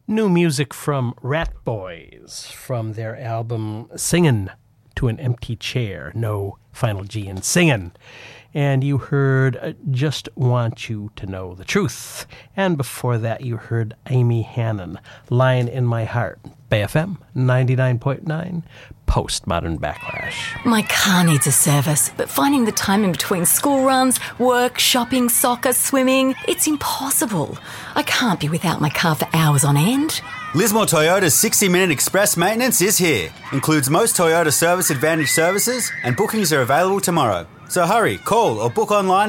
New music from Rat Boys from their album Singin' to an Empty Chair. No final G in Singin'. And you heard Just Want You to Know the Truth. And before that you heard Amy Hannon, Line in My Heart. Bay FM 99.9, Postmodern Backlash. My car needs a service, but finding the time in between school runs, work, shopping, soccer, swimming, it's impossible. I can't be without my car for hours on end. Lismore Toyota's 60-minute express maintenance is here. Includes most Toyota Service Advantage services, and bookings are available tomorrow. So hurry, call or book online